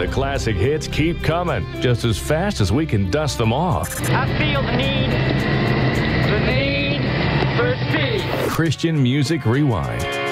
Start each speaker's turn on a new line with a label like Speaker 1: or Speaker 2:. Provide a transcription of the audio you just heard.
Speaker 1: the classic hits keep coming, just as fast as we can dust them off.
Speaker 2: I feel the need for speed.
Speaker 1: Christian Music Rewind.